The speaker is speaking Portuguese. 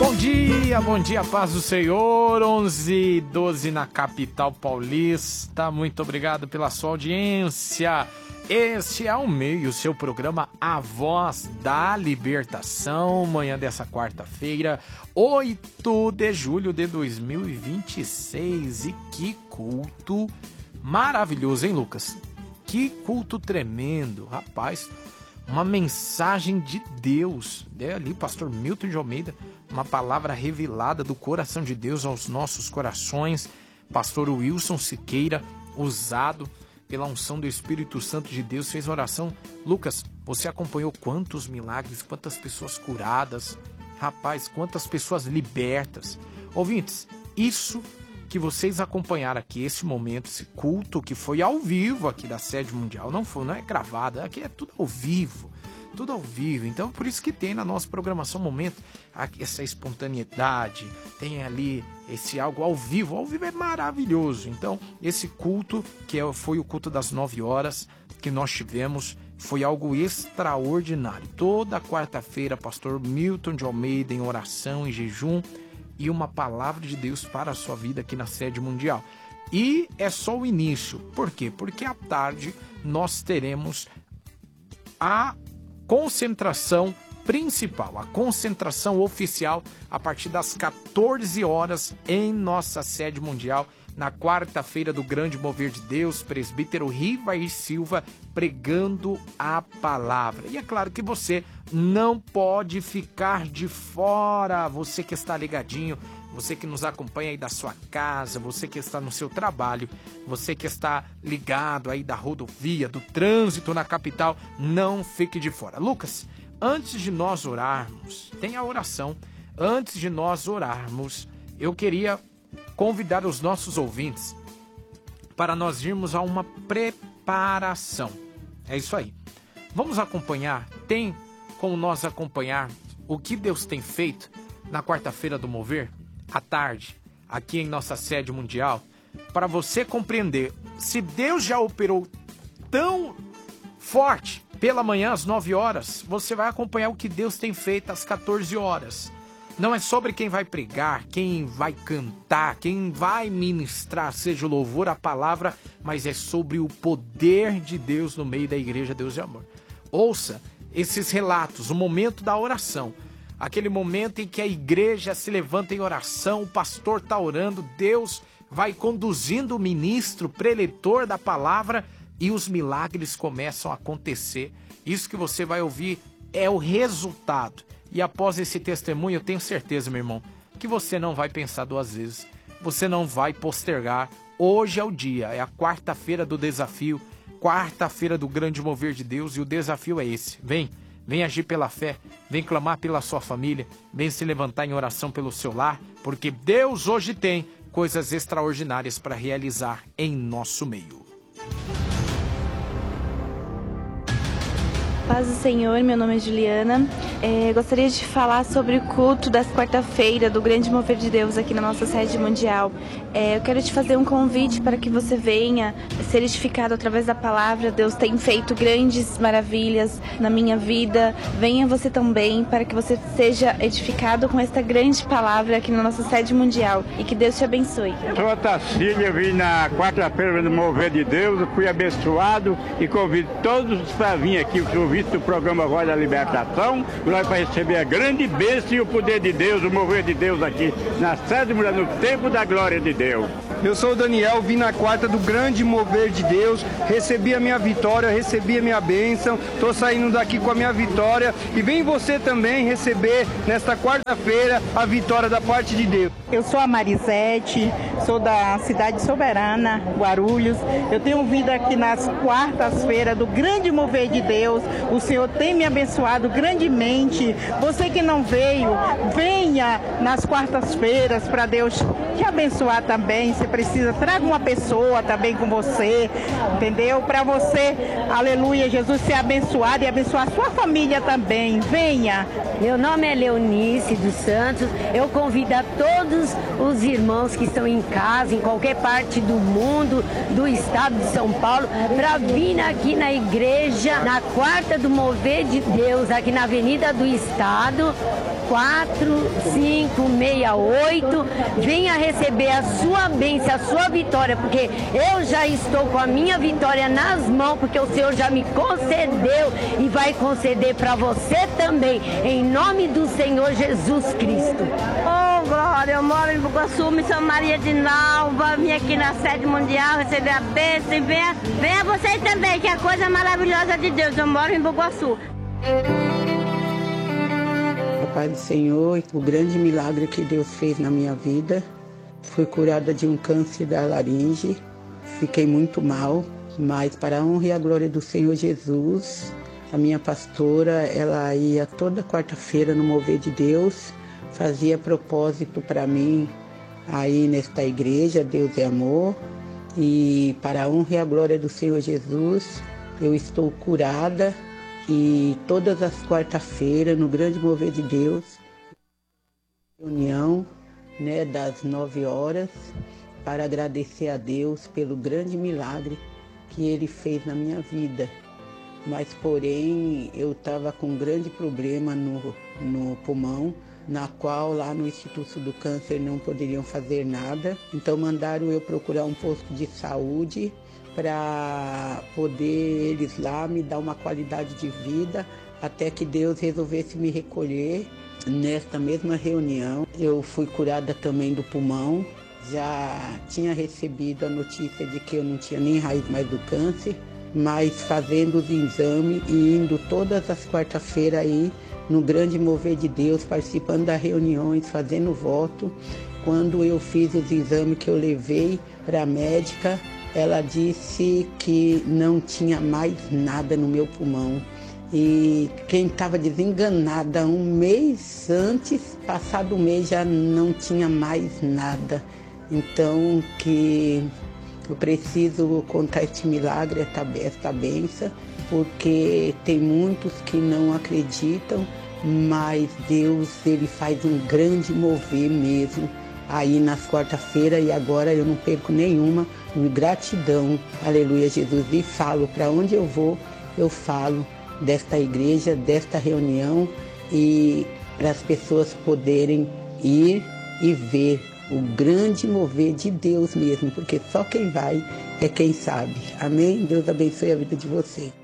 Bom dia, paz do Senhor, 11h12 na capital paulista. Muito obrigado pela sua audiência. Este é o meio, seu programa A Voz da Libertação, manhã dessa quarta-feira, 8 de julho de 2026. E que culto maravilhoso, hein, Lucas? Que culto tremendo, rapaz. Uma mensagem de Deus, ali, pastor Milton de Almeida, uma palavra revelada do coração de Deus aos nossos corações. Pastor Wilson Siqueira, usado pela unção do Espírito Santo de Deus, fez oração. Lucas, você acompanhou quantos milagres, quantas pessoas curadas, rapaz, quantas pessoas libertas. Ouvintes, isso que vocês acompanharam aqui, esse momento, esse culto que foi ao vivo aqui da Sede Mundial, não é gravado, aqui é tudo ao vivo. Tudo ao vivo, então por isso que tem na nossa programação momento essa espontaneidade, tem ali esse algo ao vivo é maravilhoso. Então esse culto, foi o culto das 9 horas que nós tivemos, foi algo extraordinário. Toda quarta-feira, pastor Milton de Almeida em oração, em jejum e uma palavra de Deus para a sua vida aqui na Sede Mundial. E é só o início, por quê? Porque à tarde nós teremos a concentração principal, a concentração oficial a partir das 14 horas em nossa Sede Mundial, na quarta-feira do Grande Mover de Deus, presbítero Rivair Silva pregando a palavra. E é claro que você não pode ficar de fora, você que está ligadinho, você que nos acompanha aí da sua casa, você que está no seu trabalho, você que está ligado aí da rodovia, do trânsito na capital, não fique de fora. Lucas, antes de nós orarmos, tem a oração, antes de nós orarmos, eu queria convidar os nossos ouvintes para nós irmos a uma preparação. É isso aí. Vamos acompanhar, tem como nós acompanhar o que Deus tem feito na quarta-feira do Mover? À tarde, aqui em nossa Sede Mundial, para você compreender, se Deus já operou tão forte pela manhã às 9 horas, você vai acompanhar o que Deus tem feito às 14 horas. Não é sobre quem vai pregar, quem vai cantar, quem vai ministrar, seja o louvor, a palavra, mas é sobre o poder de Deus no meio da igreja Deus de Amor. Ouça esses relatos, o momento da oração. Aquele momento em que a igreja se levanta em oração, o pastor está orando, Deus vai conduzindo o ministro, preletor da palavra e os milagres começam a acontecer. Isso que você vai ouvir é o resultado. E após esse testemunho, eu tenho certeza, meu irmão, que você não vai pensar duas vezes. Você não vai postergar. Hoje é o dia, é a quarta-feira do desafio, quarta-feira do Grande Mover de Deus e o desafio é esse. Vem agir pela fé, vem clamar pela sua família, vem se levantar em oração pelo seu lar, porque Deus hoje tem coisas extraordinárias para realizar em nosso meio. Paz do Senhor, meu nome é Juliana. Gostaria de falar sobre o culto desta quarta-feira do Grande Mover de Deus aqui na nossa Sede Mundial. Eu quero te fazer um convite para que você venha ser edificado através da palavra. Deus tem feito grandes maravilhas na minha vida. Venha você também para que você seja edificado com esta grande palavra aqui na nossa Sede Mundial e que Deus te abençoe. Sou a Tacília, eu vim na quarta-feira do Mover de Deus, fui abençoado e convido todos para vir aqui, o convite do programa Voz da Libertação, nós para receber a grande bênção e o poder de Deus, o mover de Deus aqui na Sede Mundial, no tempo da glória de Deus. Eu sou o Daniel, vim na quarta do Grande Mover de Deus, recebi a minha vitória, recebi a minha bênção, estou saindo daqui com a minha vitória e vem você também receber nesta quarta-feira a vitória da parte de Deus. Eu sou a Marisete, sou da cidade soberana, Guarulhos. Eu tenho vindo aqui nas quartas-feiras do Grande Mover de Deus. O Senhor tem me abençoado grandemente. Você que não veio, venha nas quartas-feiras para Deus te abençoar também. Você precisa, traga uma pessoa também com você, entendeu? Para você, aleluia, Jesus ser abençoado e abençoar a sua família também. Venha. Meu nome é Leonice dos Santos. Eu convido a todos os irmãos que estão em casa, em qualquer parte do mundo, do estado de São Paulo, para vir aqui na igreja, na quarta do Mover de Deus, aqui na Avenida do Estado, 456. 3568. Venha receber a sua bênção, a sua vitória, porque eu já estou com a minha vitória nas mãos, porque o Senhor já me concedeu e vai conceder para você também, em nome do Senhor Jesus Cristo. Oh, glória, eu moro em Bugaçu, Missão Maria de Nalva, vim aqui na sede mundial receber a bênção e venha vocês também, que é a coisa maravilhosa de Deus, eu moro em Bugaçu. Pai do Senhor, o grande milagre que Deus fez na minha vida, fui curada de um câncer da laringe, fiquei muito mal, mas para a honra e a glória do Senhor Jesus, a minha pastora, ela ia toda quarta-feira no Mover de Deus, fazia propósito para mim aí nesta igreja, Deus é Amor, e para a honra e a glória do Senhor Jesus, eu estou curada. E todas as quarta-feiras, no Grande Mover de Deus, reunião, das 9 horas, para agradecer a Deus pelo grande milagre que Ele fez na minha vida. Mas, porém, eu estava com um grande problema no pulmão, na qual lá no Instituto do Câncer não poderiam fazer nada. Então mandaram eu procurar um posto de saúde para poder eles lá me dar uma qualidade de vida, até que Deus resolvesse me recolher. Nesta mesma reunião, eu fui curada também do pulmão, já tinha recebido a notícia de que eu não tinha nem raiz mais do câncer, mas fazendo os exames e indo todas as quarta-feiras aí no Grande Mover de Deus, participando das reuniões, fazendo voto. Quando eu fiz os exames que eu levei para a médica, ela disse que não tinha mais nada no meu pulmão. E quem estava desenganada um mês antes, passado um mês já não tinha mais nada. Então, que eu preciso contar este milagre, esta bênção, porque tem muitos que não acreditam, mas Deus, Ele faz um grande mover mesmo aí nas quarta-feiras, e agora eu não perco nenhuma, gratidão, aleluia Jesus, e falo, para onde eu vou, eu falo desta igreja, desta reunião, e para as pessoas poderem ir e ver o grande mover de Deus mesmo, porque só quem vai é quem sabe. Amém? Deus abençoe a vida de vocês.